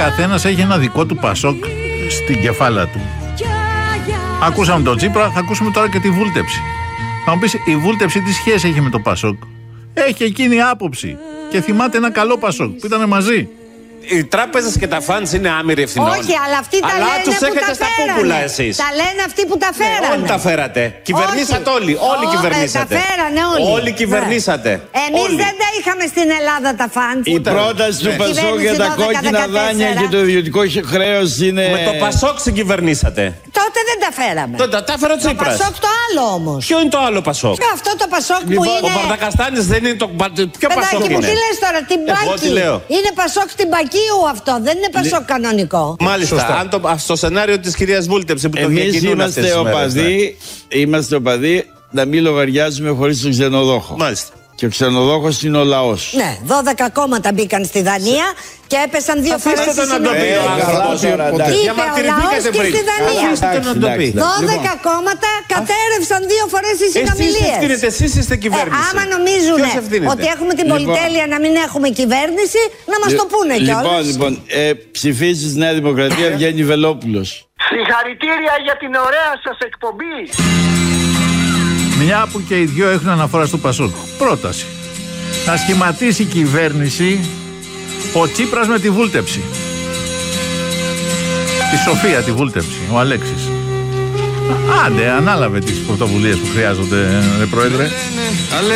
καθένας έχει ένα δικό του Πασόκ στην κεφάλα του. Ακούσαμε τον Τσίπρα, θα ακούσουμε τώρα και τη βούλτεψη. Θα μου πεις, η βούλτεψη τι σχέση έχει με το Πασόκ? Έχει εκείνη άποψη. Και θυμάται ένα καλό Πασόκ που ήταν μαζί. Οι τράπεζες και τα φαντς είναι άμυροι ευθυνών. Όχι, αλλά αυτοί τα λένε τους που έχετε τα στα κούκουλα φέρανε. εσείς. Τα λένε αυτοί που τα φέρανε. Όλοι τα φέρατε. Κυβερνήσατε όλοι. Όλοι κυβερνήσατε. Τα φέρανε όλοι. Όλοι κυβερνήσατε. Εμείς δεν τα είχαμε στην Ελλάδα τα φαντς. Η πρόταση του Πασόκ για τα κόκκινα δάνεια και το ιδιωτικό χρέος είναι. Με το Πασόκ συγκυβερνήσατε. Τότε δεν τα φέραμε. Τα φέρω Το Τσίπρας. Πασόκ το άλλο όμως. Ποιο είναι το άλλο Πασόκ? Αυτό το Πασόκ που Ο είναι. Μπαρδακαστάνης δεν είναι το. Ποιο Πασόκ Παιδάκι μου, είναι? τι λες τώρα, την Εγώ τι Πάκη. λέω? Είναι Πασόκ στην Πακίου αυτό, δεν είναι Πασόκ κανονικό. Μάλιστα. Αν στο σενάριο της κυρίας Βούλτεψη που το Εμείς διακινούν αυτές τις μέρες, είμαστε οπαδοί να μην λογαριάζουμε χωρίς τον ξενοδόχο. Μάλιστα. Και ο ξενοδόχος είναι ο λαός. Ναι, 12 κόμματα μπήκαν στη Δανία και έπεσαν 2 φορές Αφήστε στη τον να το πει ο άνθρωπος. Είπε ο λαός Διαμαρτυρηθήκατε και πριν. στη Δανία. Αφήστε τον να το πει. 12 κόμματα κατέρευσαν 2 φορές οι Εσείς συνομιλίες. ευθύνετε, εσείς είστε κυβέρνηση. Άμα νομίζουν Ποιος ευθύνεται? ότι έχουμε την πολυτέλεια να μην έχουμε κυβέρνηση, να μας το πούνε κιόλας. Λοιπόν, ψηφίζεις Νέα Δημοκρατία, βγαίνει Βελόπουλος. Συγχαρητήρια για την ωραία σας εκπομπή. Μια που και οι δυο έχουν αναφορά στο Πασόκ. Πρόταση. Να σχηματίσει κυβέρνηση ο Τσίπρας με τη βούλτεψη. Τη Σοφία τη βούλτεψη, ο Αλέξης. Άντε, ανάλαβε τις πρωτοβουλίες που χρειάζονται, Πρόεδρε.